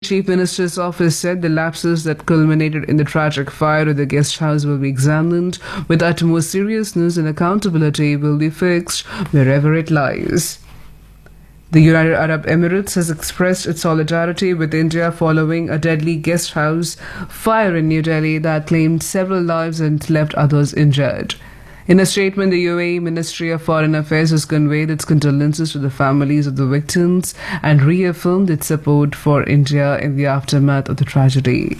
Chief Minister's office said the lapses that culminated in the tragic fire at the guest house will be examined with utmost seriousness and accountability will be fixed wherever it lies. The United Arab Emirates has expressed its solidarity with India following a deadly guest house fire in New Delhi that claimed several lives and left others injured. In a statement, the UAE Ministry of Foreign Affairs has conveyed its condolences to the families of the victims and reaffirmed its support for India in the aftermath of the tragedy.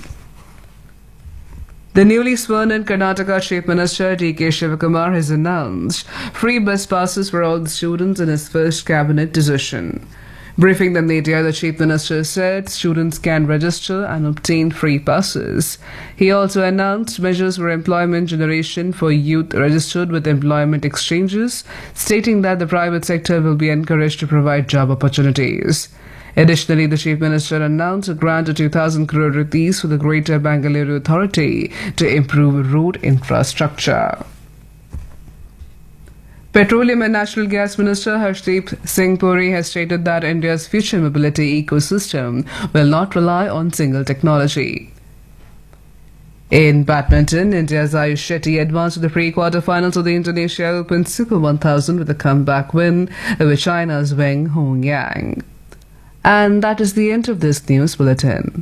The newly sworn-in Karnataka Chief Minister D.K. Shivakumar has announced free bus passes for all the students in his first cabinet decision. Briefing the media, the Chief Minister said students can register and obtain free passes. He also announced measures for employment generation for youth registered with employment exchanges, stating that the private sector will be encouraged to provide job opportunities. Additionally, the Chief Minister announced a grant of 2,000 crore rupees for the Greater Bangalore Authority to improve road infrastructure. Petroleum and Natural Gas Minister Harshdeep Singh Puri has stated that India's future mobility ecosystem will not rely on single technology. In badminton, India's Ayush Shetty advanced to the pre-quarterfinals of the Indonesia Open Super 1000 with a comeback win over China's Wang Hongyang. And that is the end of this news bulletin.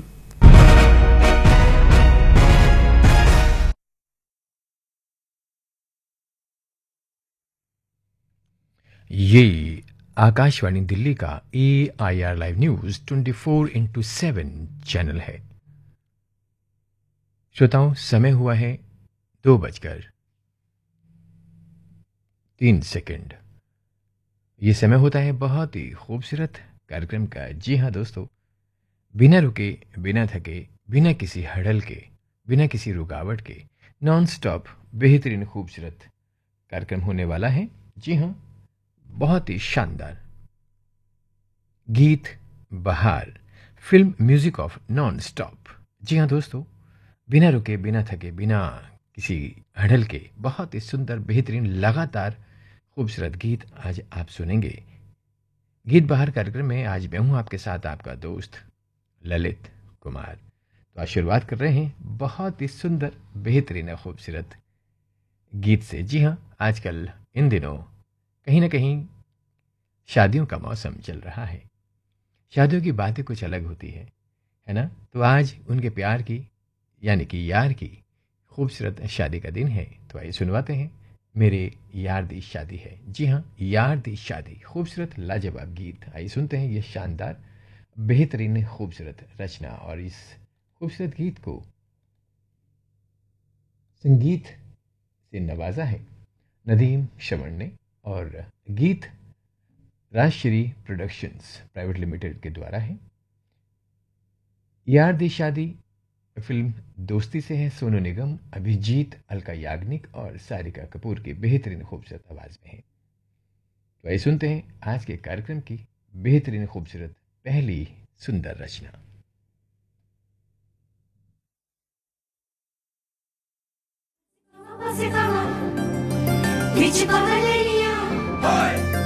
ये आकाशवाणी दिल्ली का AIR live news 24/7 channel है। श्रोताओं, समय हुआ है 2:03। ये समय होता है बहुत ही खूबसूरत कार्यक्रम का। जी हाँ दोस्तों, बिना रुके, बिना थके, बिना किसी हड़ल के, बिना किसी रुकावट के नॉन स्टॉप बेहतरीन खूबसूरत कार्यक्रम होने वाला है। जी हाँ, बहुत ही शानदार गीत बहार, film music of non stop. जी हाँ दोस्तों, बिना रुके, बिना थके, बिना किसी हड़ल के बहुत ही सुंदर बेहतरीन लगातार खूबसूरत गीत आज आप सुनेंगे। गीत बहार कार्यक्रम में आज मैं हूं आपके साथ, आपका दोस्त ललित कुमार। तो आज शुरुआत कर रहे हैं बहुत ही सुंदर बेहतरीन खूबसूरत गीत से। जी हाँ, आजकल इन दिनों कहीं ना कहीं शादियों का मौसम चल रहा है। शादियों की बातें कुछ अलग होती है ना। तो आज उनके प्यार की यानी कि यार की खूबसूरत शादी का दिन है। तो आइए सुनवाते हैं मेरे यार दी शादी है। जी हाँ, यार दी शादी, खूबसूरत लाजवाब गीत। आइए सुनते हैं ये शानदार बेहतरीन खूबसूरत रचना। और इस खूबसूरत गीत को संगीत से नवाजा है नदीम श्रवण ने, और गीत राजश्री प्रोडक्शंस प्राइवेट लिमिटेड के द्वारा है। यार दी शादी फिल्म दोस्ती से है। सोनू निगम, अभिजीत, अलका याग्निक और सारिका कपूर की बेहतरीन खूबसूरत आवाज में है। तो आइए सुनते हैं आज के कार्यक्रम की बेहतरीन खूबसूरत पहली सुंदर रचना। Beach Pavilion.